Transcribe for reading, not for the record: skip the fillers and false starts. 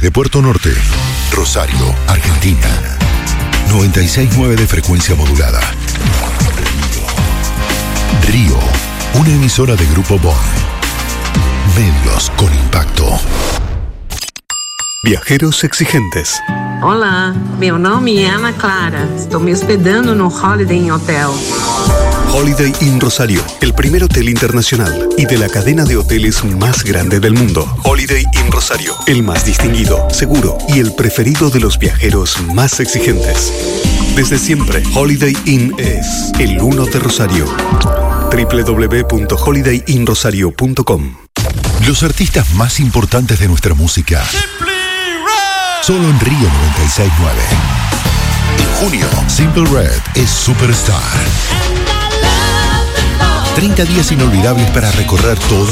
desde Puerto Norte, Rosario, Argentina. 96.9 de frecuencia modulada. Río, una emisora de Grupo Bon. Medios con impacto. Viajeros exigentes. Olá, meu nome é Ana Clara. Estou me hospedando no Holiday Inn Hotel. Holiday Inn Rosario, el primer hotel internacional y de la cadena de hoteles más grande del mundo. Holiday Inn Rosario, el más distinguido, seguro y el preferido de los viajeros más exigentes. Desde siempre, Holiday Inn es el uno de Rosario. www.holidayinrosario.com. Los artistas más importantes de nuestra música. Solo en Río 96.9. En junio, Simple Red es Superstar. 30 días inolvidables para recorrer toda